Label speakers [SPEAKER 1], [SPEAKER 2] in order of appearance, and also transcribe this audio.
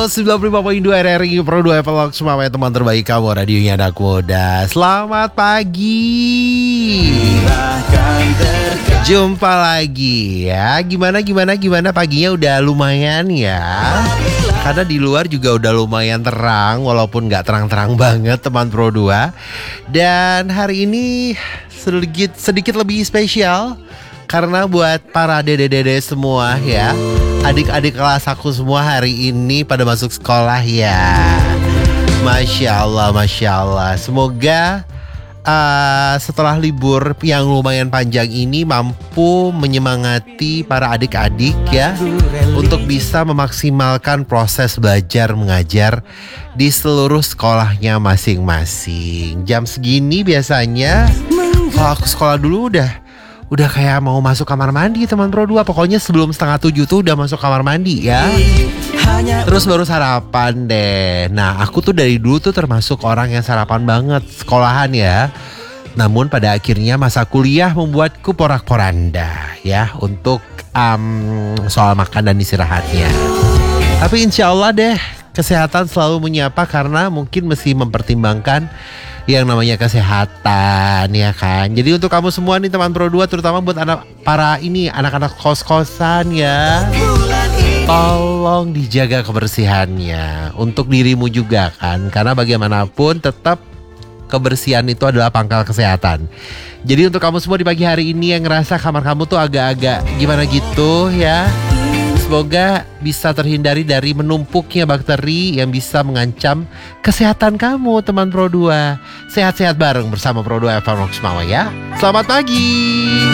[SPEAKER 1] 95.2 RRI Pro 2 Evalog semuanya teman terbaik kamu, radionya anak muda. Selamat pagi. Jumpa lagi ya. Gimana paginya udah lumayan ya. Karena di luar juga udah lumayan terang, walaupun gak terang-terang banget teman Pro 2. Dan hari ini sedikit lebih spesial karena buat para dede-dede semua ya, adik-adik kelas aku semua hari ini pada masuk sekolah ya. Masya Allah. Semoga setelah libur yang lumayan panjang ini mampu menyemangati para adik-adik ya, untuk bisa memaksimalkan proses belajar mengajar di seluruh sekolahnya masing-masing. Jam segini biasanya kalau aku sekolah dulu udah kayak mau masuk kamar mandi teman Pro 2. Pokoknya sebelum 6:30 tuh udah masuk kamar mandi ya. Terus baru sarapan deh. Nah aku tuh dari dulu tuh termasuk orang yang sarapan banget sekolahan ya. Namun pada akhirnya masa kuliah membuatku porak-poranda ya untuk soal makan dan istirahatnya. Tapi insya Allah deh, kesehatan selalu menyapa karena mungkin mesti mempertimbangkan yang namanya kesehatan ya kan. Jadi untuk kamu semua nih teman Pro 2, terutama buat anak-anak kos-kosan ya, tolong dijaga kebersihannya untuk dirimu juga kan. Karena bagaimanapun tetap kebersihan itu adalah pangkal kesehatan. Jadi untuk kamu semua di pagi hari ini yang ngerasa kamar kamu tuh agak-agak gimana gitu ya, semoga bisa terhindari dari menumpuknya bakteri yang bisa mengancam kesehatan kamu teman Pro 2. Sehat-sehat bareng bersama Pro 2 Evalog semua ya. Selamat pagi.